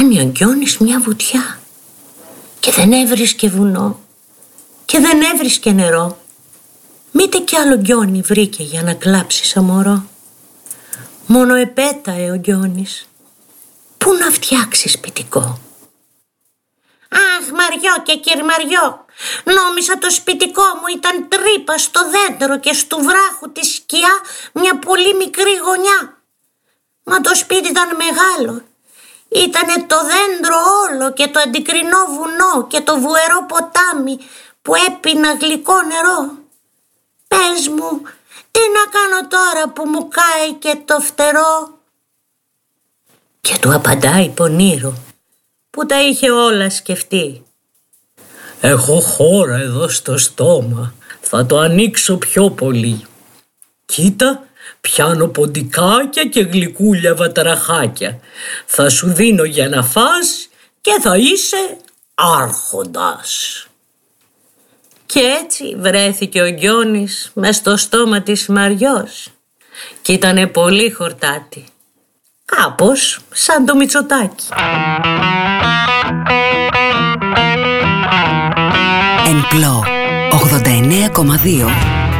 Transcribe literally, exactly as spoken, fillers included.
κάνει ο Γκιόνης μια βουτιά και δεν έβρισκε βουνό και δεν έβρισκε νερό. Μήτε κι άλλο Γκιόνι βρήκε για να κλάψει σαν μωρό. Μόνο επέταε ο Γκιόνης. Πού να φτιάξει σπιτικό? Αχ, Μαριό και κυρμαριό, νόμιζα το σπιτικό μου ήταν τρύπα στο δέντρο και στου βράχου τη σκιά μια πολύ μικρή γωνιά. Μα το σπίτι ήταν μεγάλο. Ήτανε το δέντρο όλο και το αντικρινό βουνό και το βουερό ποτάμι που έπινα γλυκό νερό. Πες μου, τι να κάνω τώρα που μου κάει και το φτερό? Και του απαντάει πονήρο, που τα είχε όλα σκεφτεί. Έχω χώρα εδώ στο στόμα, θα το ανοίξω πιο πολύ. Κοίτα, πιάνω ποντικάκια και γλυκούλια βατραχάκια. Θα σου δίνω για να φας και θα είσαι άρχοντας. Και έτσι βρέθηκε ο Γκιόνης μες στο στόμα της Μαριός και ήτανε πολύ χορτάτη, κάπως σαν το Μητσοτάκι. Εν Πλώ ογδόντα εννέα κόμμα δύο